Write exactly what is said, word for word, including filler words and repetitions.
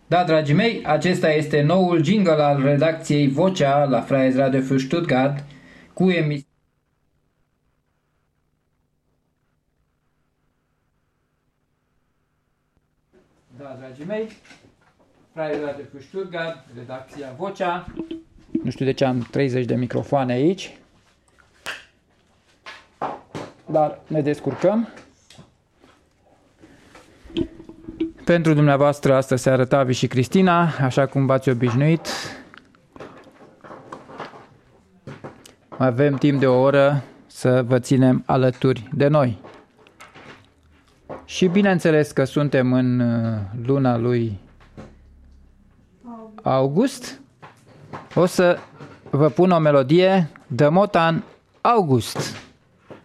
Da, dragii mei, acesta este noul jingle al redacției Vocea la Freies Radio für Stuttgart cu emisiunea. Da, dragii mei, Freies Radio für Stuttgart, redacția Vocea. Nu știu de ce am treizeci de microfoane aici, dar ne descurcăm. Pentru dumneavoastră astăzi se arăta Tavi și Cristina, așa cum v-ați obișnuit. Avem timp de o oră să vă ținem alături de noi. Și bineînțeles că suntem în luna lui august. O să vă pun o melodie de Motan August.